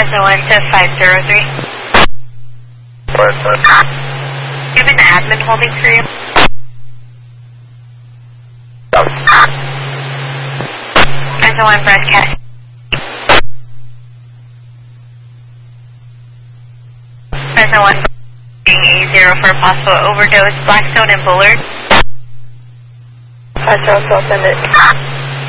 Fresno 1 to 503. Do you have an admin holding for you? Fresno 1 broadcast. Fresno 1 being A0 for possible overdose, Blackstone and Bullard. I'll send it.